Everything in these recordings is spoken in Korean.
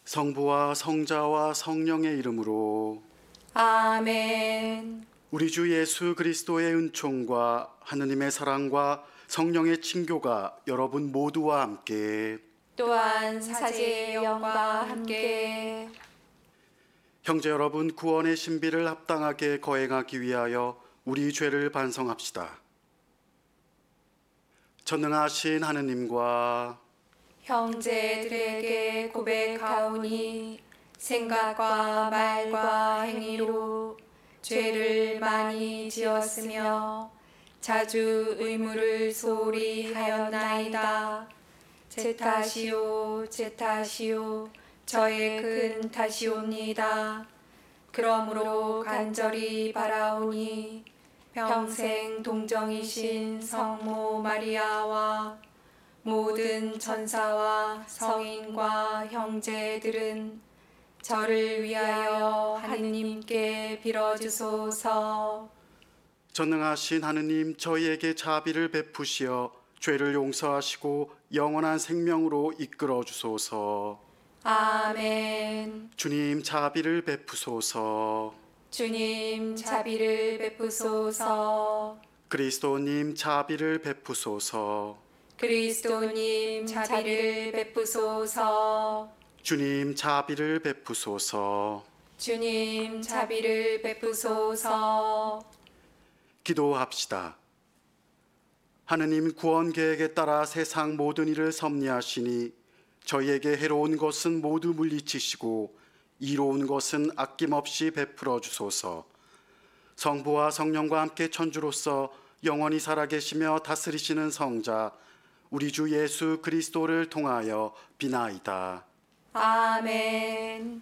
성부와 성자와 성령의 이름으로. 아멘. 우리 주 예수 그리스도의 은총과 하느님의 사랑과 성령의 친교가 여러분 모두와 함께. 또한 사제의 영과 함께. 형제 여러분, 구원의 신비를 합당하게 거행하기 위하여 우리 죄를 반성합시다. 전능하신 하느님과 형제들에게 고백하오니 생각과 말과 행위로 죄를 많이 지었으며 자주 의무를 소홀히 하였나이다. 제 탓이요, 제 탓이요, 저의 큰 탓이옵니다. 그러므로 간절히 바라오니 평생 동정이신 성모 마리아와 모든 천사와 성인과 형제들은 저를 위하여 하느님께 빌어주소서. 전능하신 하느님, 저희에게 자비를 베푸시어 죄를 용서하시고 영원한 생명으로 이끌어 주소서. 아멘. 주님, 자비를 베푸소서. 주님 자비를 베푸소서. 그리스도님, 자비를 베푸소서. 그리스도님 자비를 베푸소서. 주님, 자비를 베푸소서. 주님 자비를 베푸소서. 기도합시다. 하느님, 구원 계획에 따라 세상 모든 일을 섭리하시니 저희에게 해로운 것은 모두 물리치시고 이로운 것은 아낌없이 베풀어 주소서. 성부와 성령과 함께 천주로서 영원히 살아계시며 다스리시는 성자 우리 주 예수 그리스도를 통하여 비나이다. 아멘.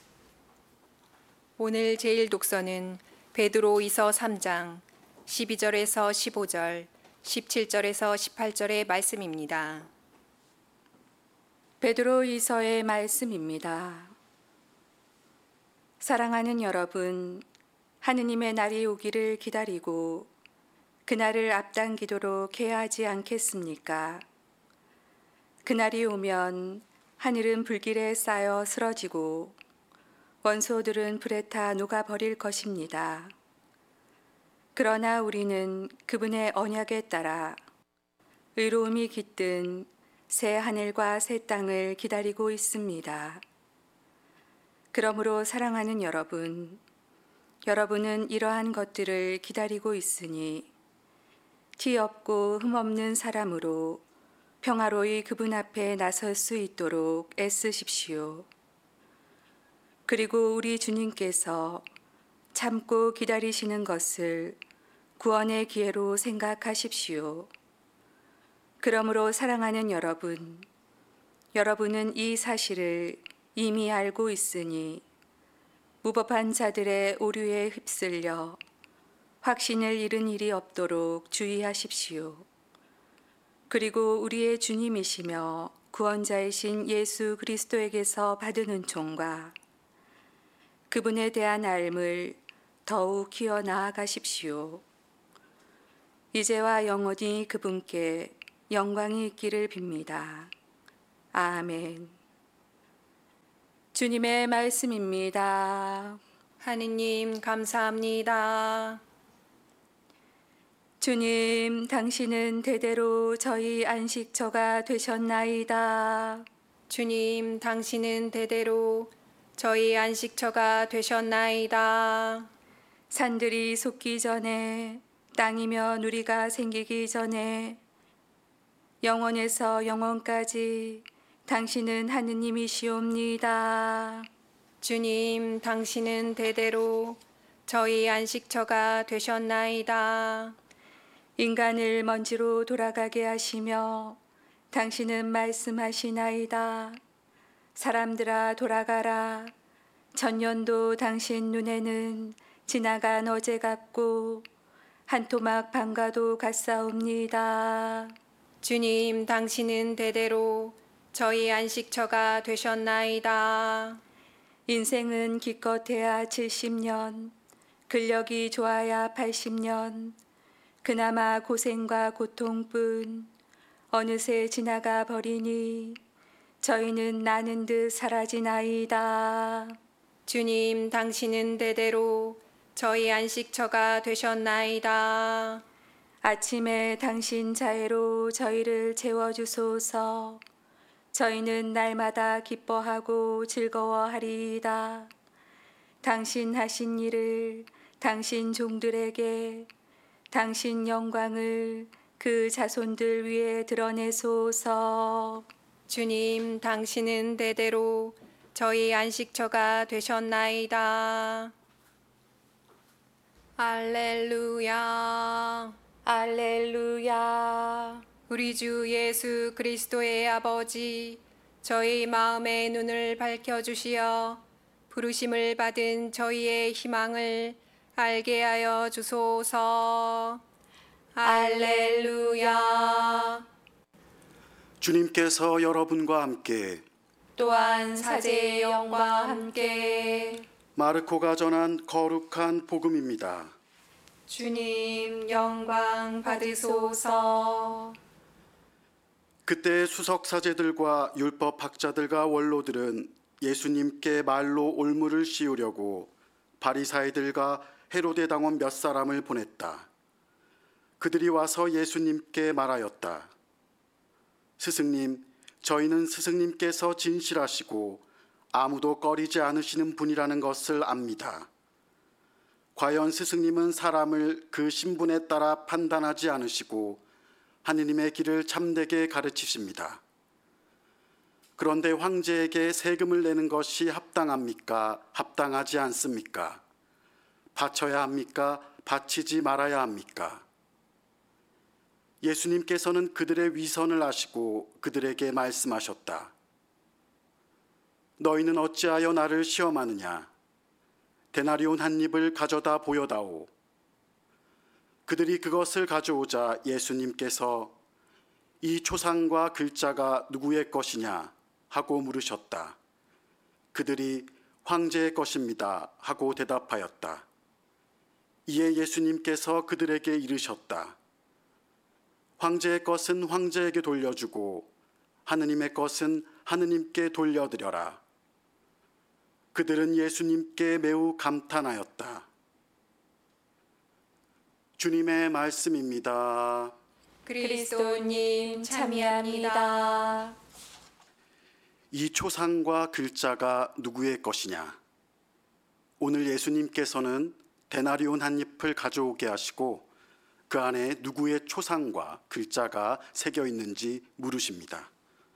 오늘 제일 독서는 베드로이서 3장 12절에서 15절, 17절에서 18절의 말씀입니다. 베드로이서의 말씀입니다. 사랑하는 여러분, 하느님의 날이 오기를 기다리고 그날을 앞당기도록 해야 하지 않겠습니까? 그날이 오면 하늘은 불길에 쌓여 쓰러지고 원소들은 불에 타 녹아버릴 것입니다. 그러나 우리는 그분의 언약에 따라 의로움이 깃든 새 하늘과 새 땅을 기다리고 있습니다. 그러므로 사랑하는 여러분, 여러분은 이러한 것들을 기다리고 있으니 티 없고 흠 없는 사람으로 평화로이 그분 앞에 나설 수 있도록 애쓰십시오. 그리고 우리 주님께서 참고 기다리시는 것을 구원의 기회로 생각하십시오. 그러므로 사랑하는 여러분, 여러분은 이 사실을 이미 알고 있으니 무법한 자들의 오류에 휩쓸려 확신을 잃은 일이 없도록 주의하십시오. 그리고 우리의 주님이시며 구원자이신 예수 그리스도에게서 받은 은총과 그분에 대한 알을 더욱 키워 나아가십시오. 이제와 영원히 그분께 영광이 있기를 빕니다. 아멘. 주님의 말씀입니다. 하느님 감사합니다. 주님, 당신은 대대로 저희 안식처가 되셨나이다. 주님, 당신은 대대로 저희 안식처가 되셨나이다. 산들이 솟기 전에, 땅이며 누리가 생기기 전에, 영원에서 영원까지 당신은 하느님이시옵니다. 주님, 당신은 대대로 저희 안식처가 되셨나이다. 인간을 먼지로 돌아가게 하시며 당신은 말씀하시나이다. 사람들아 돌아가라. 천년도 당신 눈에는 지나간 어제 같고 한 토막 밤과도 같사옵니다. 주님, 당신은 대대로 저희 안식처가 되셨나이다. 인생은 기껏해야 70년, 근력이 좋아야 80년, 그나마 고생과 고통뿐 어느새 지나가 버리니 저희는 나는 듯 사라지나이다. 주님, 당신은 대대로 저희 안식처가 되셨나이다. 아침에 당신 자애로 저희를 채워주소서. 저희는 날마다 기뻐하고 즐거워하리이다. 당신 하신 일을 당신 종들에게, 당신 영광을 그 자손들 위에 드러내소서. 주님, 당신은 대대로 저희 안식처가 되셨나이다. 알렐루야, 알렐루야. 우리 주 예수 그리스도의 아버지, 저희 마음의 눈을 밝혀주시어 부르심을 받은 저희의 희망을 알게 하여 주소서. 알렐루야. 주님께서 여러분과 함께 또한 사제의 영과 함께 마르코가 전한 거룩한 복음입니다. 주님 영광 받으소서. 그때 수석 사제들과 율법 학자들과 원로들은 예수님께 말로 올무를 씌우려고 바리사이들과 헤로데 당원 몇 사람을 보냈다. 그들이 와서 예수님께 말하였다. 스승님, 저희는 스승님께서 진실하시고 아무도 꺼리지 않으시는 분이라는 것을 압니다. 과연 스승님은 사람을 그 신분에 따라 판단하지 않으시고 하느님의 길을 참되게 가르치십니다. 그런데 황제에게 세금을 내는 것이 합당합니까? 합당하지 않습니까? 바쳐야 합니까? 바치지 말아야 합니까? 예수님께서는 그들의 위선을 아시고 그들에게 말씀하셨다. 너희는 어찌하여 나를 시험하느냐? 데나리온 한 입을 가져다 보여다오. 그들이 그것을 가져오자 예수님께서 이 초상과 글자가 누구의 것이냐 하고 물으셨다. 그들이 황제의 것입니다 하고 대답하였다. 이에 예수님께서 그들에게 이르셨다. 황제의 것은 황제에게 돌려주고 하느님의 것은 하느님께 돌려드려라. 그들은 예수님께 매우 감탄하였다. 주님의 말씀입니다. 그리스도님 참여합니다. 이 초상과 글자가 누구의 것이냐? 오늘 예수님께서는 데나리온 한 잎을 가져오게 하시고 그 안에 누구의 초상과 글자가 새겨 있는지 물으십니다.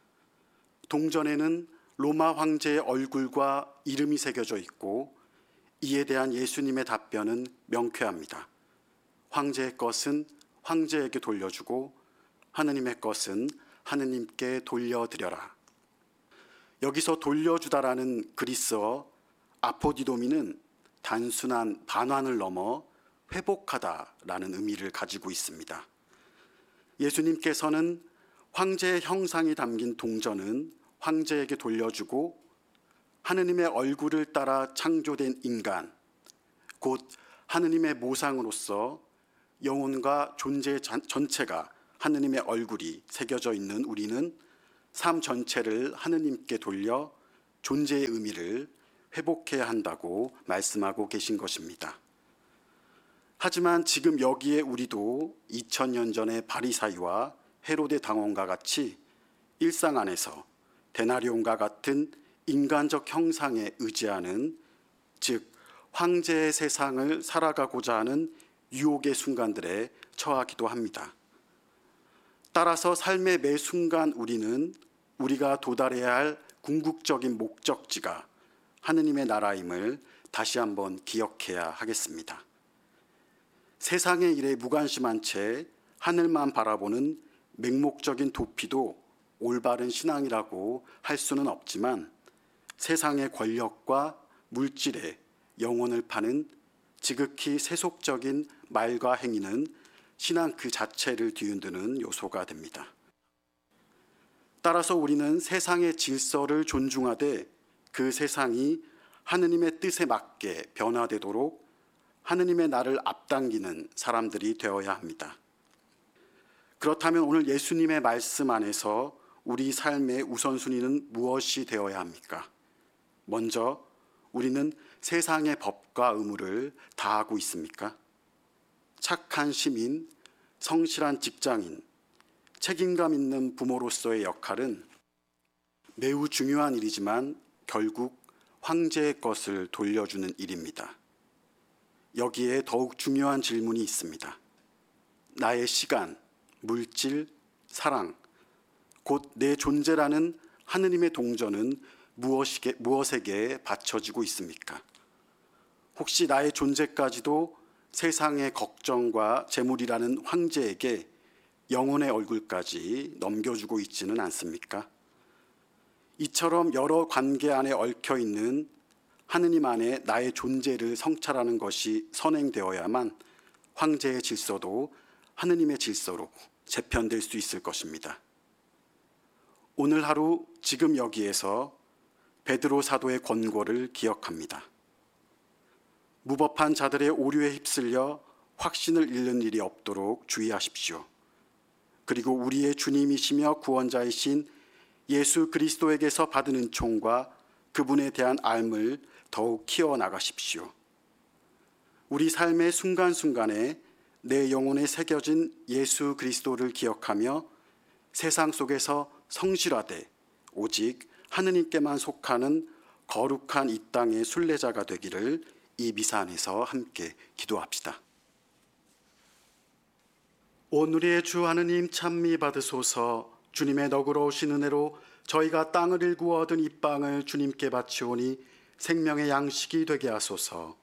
동전에는 로마 황제의 얼굴과 이름이 새겨져 있고 이에 대한 예수님의 답변은 명쾌합니다. 황제의 것은 황제에게 돌려주고 하느님의 것은 하느님께 돌려드려라. 여기서 돌려주다라는 그리스어 아포디도미는 단순한 반환을 넘어 회복하다라는 의미를 가지고 있습니다. 예수님께서는 황제의 형상이 담긴 동전은 황제에게 돌려주고 하느님의 얼굴을 따라 창조된 인간, 곧 하느님의 모상으로서 영혼과 존재 전체가 하느님의 얼굴이 새겨져 있는 우리는 삶 전체를 하느님께 돌려 존재의 의미를 회복해야 한다고 말씀하고 계신 것입니다. 하지만 지금 여기에 우리도 2000년 전의 바리사이와 헤로데 당원과 같이 일상 안에서 데나리온과 같은 인간적 형상에 의지하는, 즉 황제의 세상을 살아가고자 하는 유혹의 순간들에 처하기도 합니다. 따라서 삶의 매 순간 우리는 우리가 도달해야 할 궁극적인 목적지가 하느님의 나라임을 다시 한번 기억해야 하겠습니다. 세상의 일에 무관심한 채 하늘만 바라보는 맹목적인 도피도 올바른 신앙이라고 할 수는 없지만 세상의 권력과 물질에 영혼을 파는 지극히 세속적인 말과 행위는 신앙 그 자체를 뒤흔드는 요소가 됩니다. 따라서 우리는 세상의 질서를 존중하되 그 세상이 하느님의 뜻에 맞게 변화되도록 하느님의 나를 앞당기는 사람들이 되어야 합니다. 그렇다면 오늘 예수님의 말씀 안에서 우리 삶의 우선순위는 무엇이 되어야 합니까? 먼저 우리는 세상의 법과 의무를 다하고 있습니까? 착한 시민, 성실한 직장인, 책임감 있는 부모로서의 역할은 매우 중요한 일이지만 결국 황제의 것을 돌려주는 일입니다. 여기에 더욱 중요한 질문이 있습니다. 나의 시간, 물질, 사랑, 곧 내 존재라는 하느님의 동전은 무엇에게 바쳐지고 있습니까? 혹시 나의 존재까지도 세상의 걱정과 재물이라는 황제에게 영혼의 얼굴까지 넘겨주고 있지는 않습니까? 이처럼 여러 관계 안에 얽혀 있는 하느님 안에 나의 존재를 성찰하는 것이 선행되어야만 황제의 질서도 하느님의 질서로 재편될 수 있을 것입니다. 오늘 하루 지금 여기에서 베드로 사도의 권고를 기억합니다. 무법한 자들의 오류에 휩쓸려 확신을 잃는 일이 없도록 주의하십시오. 그리고 우리의 주님이시며 구원자이신 예수 그리스도에게서 받은 은총과 그분에 대한 알을 더욱 키워나가십시오. 우리 삶의 순간순간에 내 영혼에 새겨진 예수 그리스도를 기억하며 세상 속에서 성실하되 오직 하느님께만 속하는 거룩한 이 땅의 순례자가 되기를 이 미사 안에서 함께 기도합시다. 오늘의 주 하느님 찬미 받으소서. 주님의 너그러우신 은혜로 저희가 땅을 일구어 얻은 이 빵을 주님께 바치오니 생명의 양식이 되게 하소서.